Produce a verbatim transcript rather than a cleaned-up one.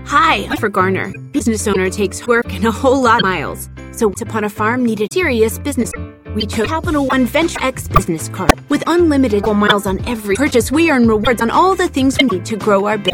Hi, I'm for Garner. Business owner takes work and a whole lot of miles. So Once Upon a Farm needed serious business. We chose Capital One Venture X business card. With unlimited miles on every purchase, we earn rewards on all the things we need to grow our business.